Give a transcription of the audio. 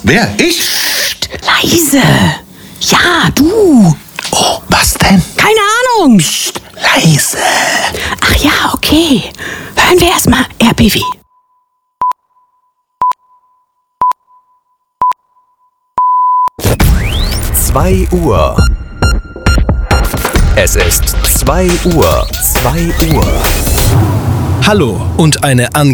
Wer? Ich? Psst, leise. Ja, du. Oh, was denn? Keine Ahnung. Psst, leise. Ach ja, okay. Hören wir erstmal RBB. Zwei Uhr. Es ist 2 Uhr. 2 Uhr. Hallo und eine